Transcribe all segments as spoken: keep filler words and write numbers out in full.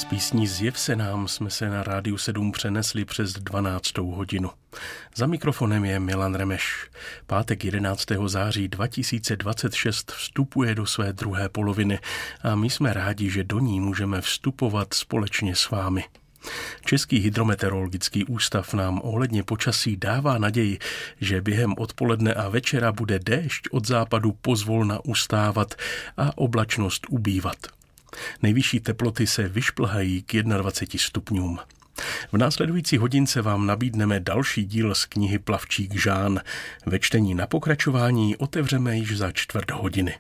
S písní Zjev se nám jsme se na Rádiu sedm přenesli přes dvanáctou hodinu. Za mikrofonem je Milan Remeš. Pátek jedenáctého září dva tisíce dvacet šest vstupuje do své druhé poloviny a my jsme rádi, že do ní můžeme vstupovat společně s vámi. Český hydrometeorologický ústav nám ohledně počasí dává naději, že během odpoledne a večera bude déšť od západu pozvolna ustávat a oblačnost ubývat. Nejvyšší teploty se vyšplhají k dvaceti jednomu stupňům. V následující hodince vám nabídneme další díl z knihy Plavčík Žán. Ve čtení na pokračování otevřeme již za čtvrt hodiny.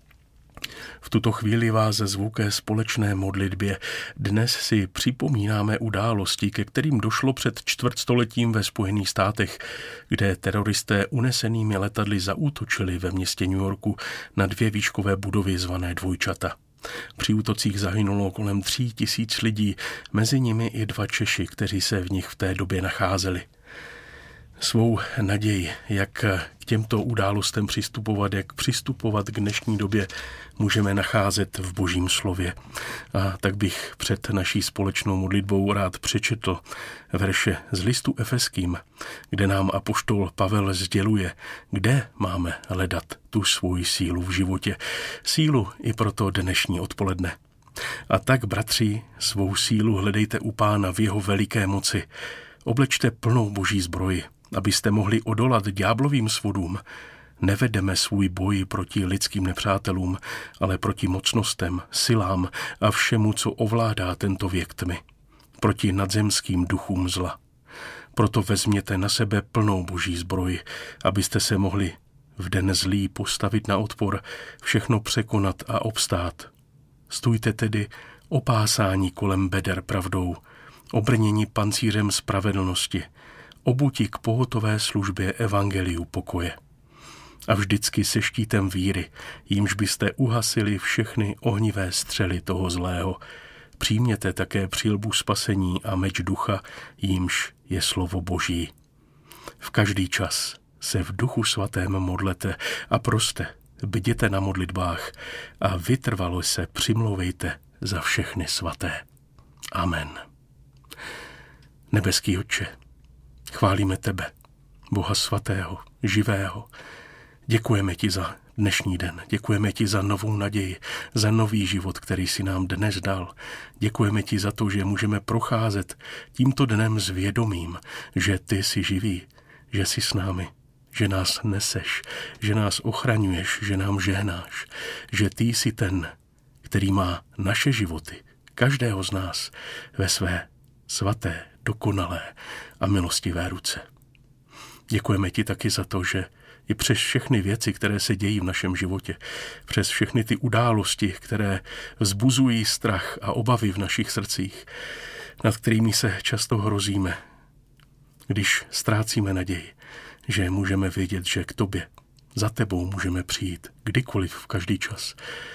V tuto chvíli vás zvu ke společné modlitbě. Dnes si připomínáme události, ke kterým došlo před čtvrtstoletím ve Spojených státech, kde teroristé unesenými letadly zaútočili ve městě New Yorku na dvě výškové budovy zvané Dvojčata. Při útocích zahynulo kolem tří tisíc lidí, mezi nimi i dva Češi, kteří se v nich v té době nacházeli. Svou naději, jak k těmto událostem přistupovat, jak přistupovat k dnešní době, můžeme nacházet v Božím slově. A tak bych před naší společnou modlitbou rád přečetl verše z listu Efeským, kde nám apoštol Pavel sděluje, kde máme hledat tu svoji sílu v životě, sílu i pro to dnešní odpoledne. A tak, bratři, svou sílu hledejte u Pána v jeho veliké moci. Oblečte plnou Boží zbroji, abyste mohli odolat ďáblovým svodům. Nevedeme svůj boj proti lidským nepřátelům, ale proti mocnostem, silám a všemu, co ovládá tento věk tmy. Proti nadzemským duchům zla. Proto vezměte na sebe plnou Boží zbroji, abyste se mohli v den zlý postavit na odpor, všechno překonat a obstát. Stůjte tedy opásání kolem beder pravdou, obrnění pancířem spravedlnosti, obuti k pohotové službě evangeliu pokoje. A vždycky se štítem víry, jímž byste uhasili všechny ohnivé střely toho zlého. Přijměte také přilbu spasení a meč ducha, jímž je slovo Boží. V každý čas se v Duchu svatém modlete a proste, bděte na modlitbách a vytrvalo se přimlouvejte za všechny svaté. Amen. Nebeský Otče, chválíme tebe, Boha svatého, živého. Děkujeme ti za dnešní den, děkujeme ti za novou naději, za nový život, který si nám dnes dal. Děkujeme ti za to, že můžeme procházet tímto dnem s vědomím, že ty jsi živý, že jsi s námi, že nás neseš, že nás ochraňuješ, že nám žehnáš, že ty jsi ten, který má naše životy, každého z nás, ve své svaté, dokonalé a milostivé ruce. Děkujeme ti taky za to, že i přes všechny věci, které se dějí v našem životě, přes všechny ty události, které vzbuzují strach a obavy v našich srdcích, nad kterými se často hrozíme, když ztrácíme naději, že můžeme vědět, že k tobě, za tebou můžeme přijít kdykoliv v každý čas,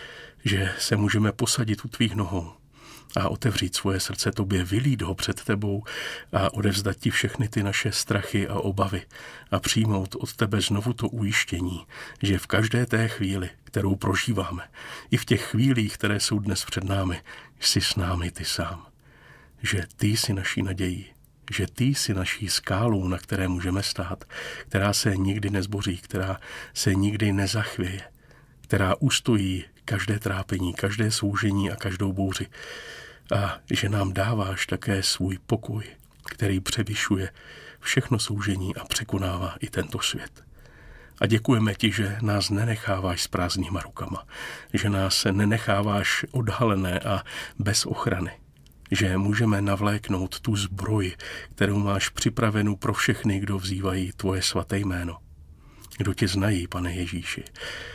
že se můžeme posadit u tvých nohou a otevřít svoje srdce tobě, vylít ho před tebou a odevzdat ti všechny ty naše strachy a obavy a přijmout od tebe znovu to ujištění, že v každé té chvíli, kterou prožíváme, i v těch chvílích, které jsou dnes před námi, jsi s námi ty sám. Že ty jsi naší nadějí, že ty jsi naší skálou, na které můžeme stát, která se nikdy nezboří, která se nikdy nezachvěje, která ustojí každé trápení, každé soužení a každou bouři. A že nám dáváš také svůj pokoj, který převyšuje všechno soužení a překonává i tento svět. A děkujeme ti, že nás nenecháváš s prázdnýma rukama, že nás nenecháváš odhalené a bez ochrany, že můžeme navléknout tu zbroj, kterou máš připravenou pro všechny, kdo vzývají tvoje svaté jméno, kdo tě znají, Pane Ježíši.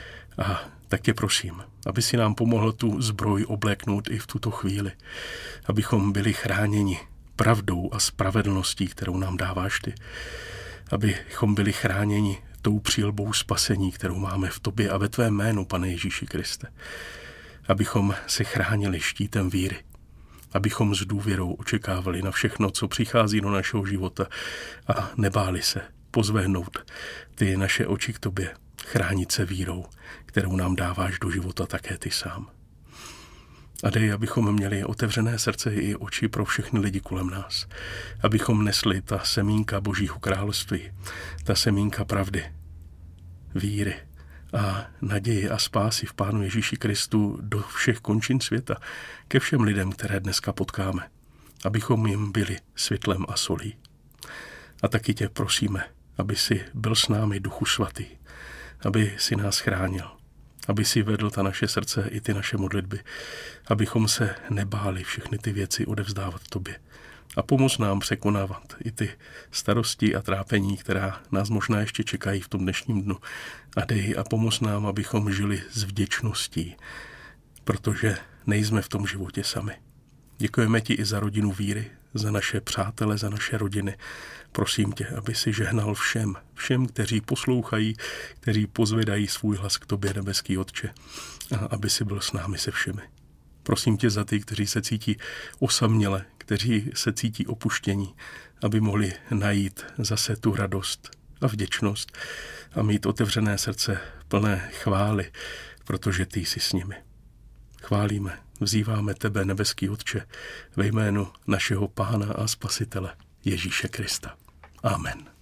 A tak tě prosím, aby si nám pomohl tu zbroj obléknout i v tuto chvíli, abychom byli chráněni pravdou a spravedlností, kterou nám dáváš ty, abychom byli chráněni tou přilbou spasení, kterou máme v tobě a ve tvém jménu, Pane Ježíši Kriste, abychom se chránili štítem víry, abychom s důvěrou očekávali na všechno, co přichází do našeho života a nebáli se pozvehnout ty naše oči k tobě, chránit se vírou, kterou nám dáváš do života také ty sám. A dej, abychom měli otevřené srdce i oči pro všechny lidi kolem nás. Abychom nesli ta semínka Božího království, ta semínka pravdy, víry a naději a spásy v Pánu Ježíši Kristu do všech končin světa, ke všem lidem, které dneska potkáme. Abychom jim byli světlem a solí. A taky tě prosíme, aby si byl s námi, Duchu Svatý, aby si nás chránil, aby si vedl ta naše srdce i ty naše modlitby, abychom se nebáli všechny ty věci odevzdávat tobě. A pomoz nám překonávat i ty starosti a trápení, která nás možná ještě čekají v tom dnešním dnu. A dej a pomoz nám, abychom žili s vděčností, protože nejsme v tom životě sami. Děkujeme ti i za rodinu víry, za naše přátele, za naše rodiny. Prosím tě, aby si žehnal všem, všem, kteří poslouchají, kteří pozvedají svůj hlas k tobě, nebeský Otče, a aby si byl s námi se všemi. Prosím tě za ty, kteří se cítí osaměle, kteří se cítí opuštění, aby mohli najít zase tu radost a vděčnost a mít otevřené srdce plné chvály, protože ty jsi s nimi. Chválíme, vzýváme tebe, nebeský Otče, ve jménu našeho Pána a Spasitele Ježíše Krista. Amen.